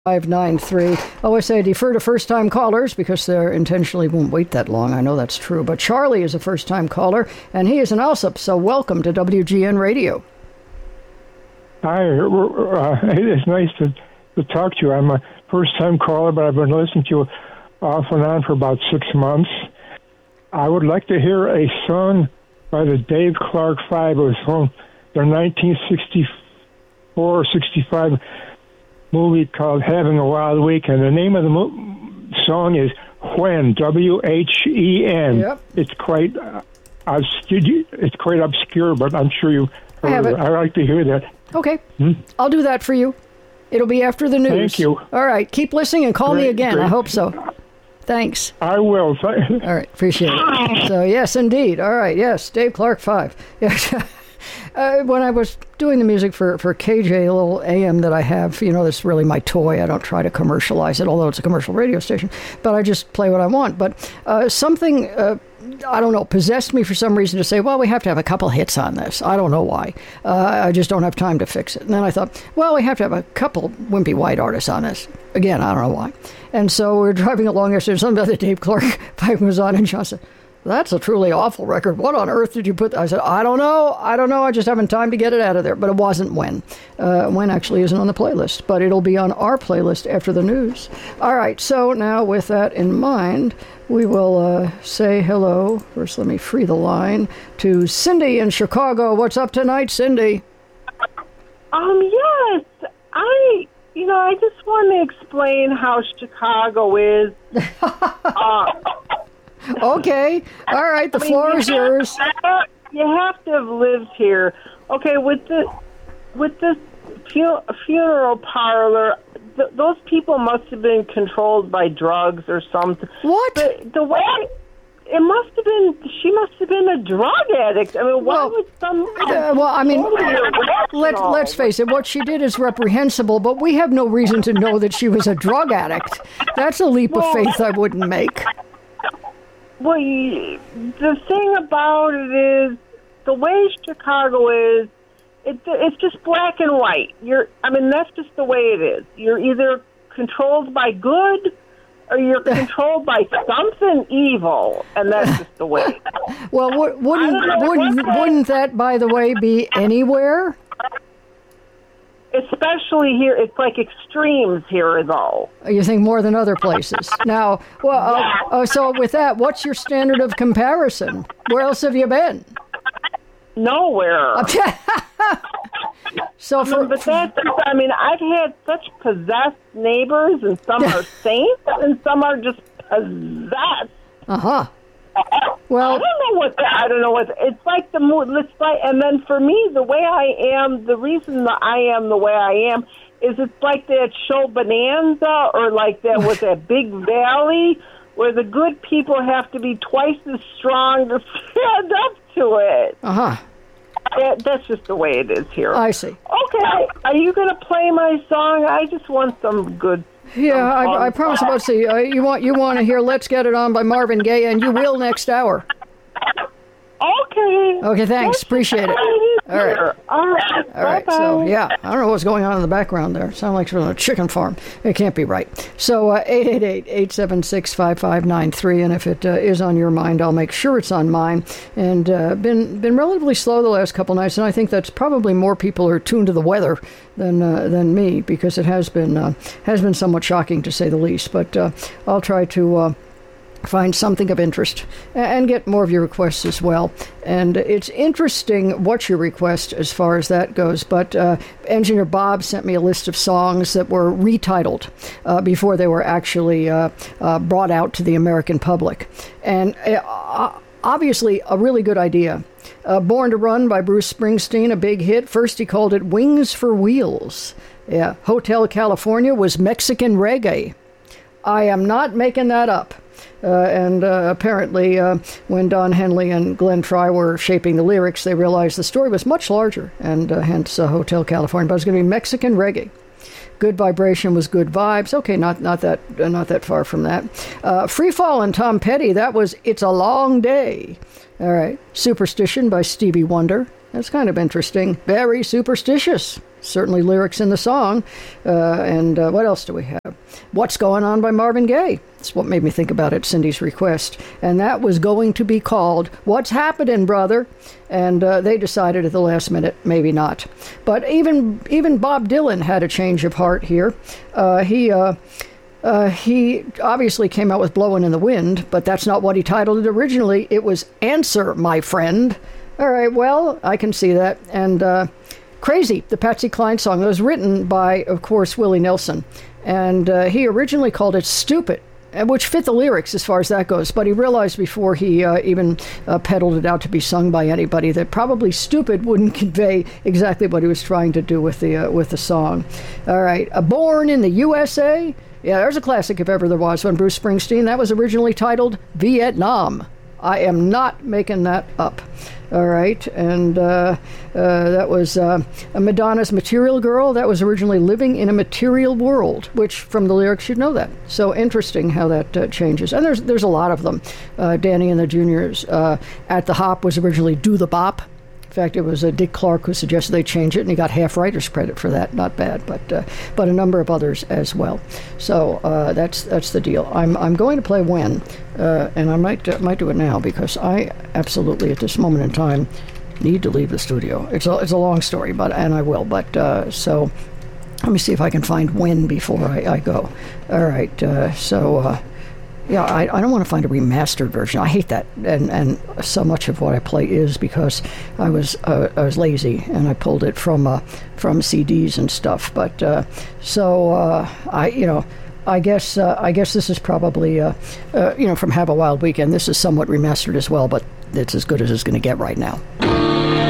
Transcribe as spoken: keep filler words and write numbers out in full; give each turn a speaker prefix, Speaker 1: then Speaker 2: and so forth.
Speaker 1: five nine three. I always say defer to first-time callers because they intentionally won't wait that long. I know that's true. But Charlie is a first-time caller, and he is an Alsop, so welcome to W G N Radio.
Speaker 2: Hi. Uh, it's nice to, to talk to you. I'm a first-time caller, but I've been listening to you off and on for about six months. I would like to hear a song by the Dave Clark Five. It was from their nineteen sixty-four or sixty-five movie called Having a Wild Weekend. The name of the mo- song is When, W H E N.
Speaker 1: Yep.
Speaker 2: It's quite uh, obscure, it's quite obscure, but I'm sure you've heard
Speaker 1: I have
Speaker 2: it.
Speaker 1: it.
Speaker 2: I like to hear that.
Speaker 1: Okay.
Speaker 2: Hmm?
Speaker 1: I'll do that for you. It'll be after the news.
Speaker 2: Thank you.
Speaker 1: All right. Keep listening and call
Speaker 2: Great,
Speaker 1: me again.
Speaker 2: great.
Speaker 1: I hope so. Thanks.
Speaker 2: I will.
Speaker 1: All right. Appreciate it. So, yes, indeed. All right. Yes. Dave Clark Five. Yes. Uh, when I was doing the music for, for K J, a little A M that I have, you know, that's really my toy. I don't try to commercialize it, although it's a commercial radio station, but I just play what I want. But uh, something, uh, I don't know, possessed me for some reason to say, well, we have to have a couple hits on this. I don't know why. Uh, I just don't have time to fix it. And then I thought, well, we have to have a couple wimpy white artists on this. Again, I don't know why. And so we were driving along yesterday, and something about the Dave Clark Five was on, and John said, that's a truly awful record. What on earth did you put? I said, I don't know. I don't know. I just haven't time to get it out of there. But it wasn't When. Uh, when actually isn't on the playlist, but it'll be on our playlist after the news. All right. So now with that in mind, we will uh, say hello. First, let me free the line to Cindy in Chicago. What's up tonight, Cindy?
Speaker 3: Um, yes. I, you know, I just want to explain how Chicago is. uh,
Speaker 1: Okay. All right. The
Speaker 3: I mean,
Speaker 1: floor
Speaker 3: you
Speaker 1: is
Speaker 3: have-
Speaker 1: yours.
Speaker 3: You have to have lived here. Okay, with the with this fu- funeral parlor, th- those people must have been controlled by drugs or something.
Speaker 1: What?
Speaker 3: The, the way it must have been, she must have been a drug addict. I mean, why
Speaker 1: Well,
Speaker 3: would some?
Speaker 1: Uh, well, I mean,
Speaker 3: totally
Speaker 1: let,
Speaker 3: irrational.
Speaker 1: let's face it, what she did is reprehensible, but we have no reason to know that she was a drug addict. That's a leap of
Speaker 3: Well-
Speaker 1: faith I wouldn't make.
Speaker 3: Well, you, the thing about it is, the way Chicago is, it, it's just black and white. You're, I mean, that's just the way it is. You're either controlled by good, or you're controlled by something evil, and that's just the way.
Speaker 1: Well, w- wouldn't,
Speaker 3: I don't know
Speaker 1: wouldn't,
Speaker 3: what that-
Speaker 1: wouldn't that, by the way, be anywhere?
Speaker 3: Especially here, it's like extremes here, though.
Speaker 1: You think more than other places. Now, well, uh, uh, so with that, what's your standard of comparison? Where else have you been?
Speaker 3: Nowhere.
Speaker 1: So for,
Speaker 3: But that's, I mean, I've had such possessed neighbors, and some are saints, and some are just possessed.
Speaker 1: uh-huh.
Speaker 3: I
Speaker 1: Well,
Speaker 3: don't know what the, I don't know what it's like the mood. It's like, and then for me, the way I am, the reason that I am the way I am is it's like that show Bonanza, or like that with that big valley where the good people have to be twice as strong to stand up to it.
Speaker 1: uh-huh.
Speaker 3: That, that's just the way it is here.
Speaker 1: I see.
Speaker 3: Okay, are you going to play my song? I just want some good.
Speaker 1: Yeah,
Speaker 3: some
Speaker 1: I, I
Speaker 3: fun
Speaker 1: promise
Speaker 3: stuff.
Speaker 1: about to see. Uh, you want you want to hear "Let's Get It On" by Marvin Gaye, and you will next hour.
Speaker 3: Okay.
Speaker 1: Okay, thanks. Appreciate it. All right.
Speaker 3: All right.
Speaker 1: All right.
Speaker 3: Bye-bye.
Speaker 1: So yeah, I don't know what's going on in the background there. Sound like from a chicken farm. It can't be right. So uh, eight eight eight, eight seven six, five five nine three, and if it uh, is on your mind, I'll make sure it's on mine. And uh, been been relatively slow the last couple nights, and I think that's probably more people are tuned to the weather than uh, than me, because it has been uh, has been somewhat shocking to say the least. But uh, I'll try to. Uh, find something of interest and get more of your requests as well. And it's interesting what you request as far as that goes, but uh, Engineer Bob sent me a list of songs that were retitled uh, before they were actually uh, uh, brought out to the American public. And uh, obviously a really good idea. Uh, Born to Run by Bruce Springsteen, a big hit. First he called it Wings for Wheels. Yeah, Hotel California was Mexican reggae. I am not making that up. Uh, and uh, apparently, uh, when Don Henley and Glenn Fry were shaping the lyrics, they realized the story was much larger, and uh, hence uh, Hotel California. But it was going to be Mexican reggae. Good Vibration was Good Vibes. Okay, not not that uh, not that far from that. Uh, Free Fall and Tom Petty. That was It's a Long Day. All right. Superstition by Stevie Wonder. That's kind of interesting. Very superstitious. certainly lyrics in the song. Uh, and uh, what else do we have? What's Going On by Marvin Gaye. That's what made me think about it, Cindy's request. And that was going to be called What's Happening, Brother? And uh, they decided at the last minute, maybe not. But even even Bob Dylan had a change of heart here. Uh, he... Uh, Uh, he obviously came out with Blowin' in the Wind, but that's not what he titled it originally. It was Answer, My Friend. All right, well, I can see that. And uh, Crazy, the Patsy Cline song, that was written by, of course, Willie Nelson. And uh, he originally called it Stupid, which fit the lyrics as far as that goes. But he realized before he uh, even uh, peddled it out to be sung by anybody that probably Stupid wouldn't convey exactly what he was trying to do with the, uh, with the song. All right, uh, Born in the U S A. Yeah, there's a classic if ever there was one. Bruce Springsteen. That was originally titled Vietnam. I am not making that up. All right. And uh, uh, that was uh, Madonna's Material Girl. That was originally Living in a Material World, which from the lyrics you'd know that. So interesting how that uh, changes. And there's there's a lot of them. Uh, Danny and the Juniors. Uh, At the Hop was originally Do the Bop. In fact, it was uh, Dick Clark who suggested they change it, and he got half writer's credit for that. Not bad, but uh, but a number of others as well. So uh, that's that's the deal. I'm I'm going to play When, uh, and I might uh, might do it now because I absolutely at this moment in time need to leave the studio. It's a it's a long story, but and I will. But uh, so let me see if I can find When before I, I go. All right. Uh, so. Uh, Yeah, I, I don't want to find a remastered version. I hate that, and and so much of what I play is because I was uh, I was lazy and I pulled it from uh, from C Ds and stuff. But uh, so uh, I you know I guess uh, I guess this is probably uh, uh, you know from Have a Wild Weekend. This is somewhat remastered as well, but it's as good as it's going to get right now.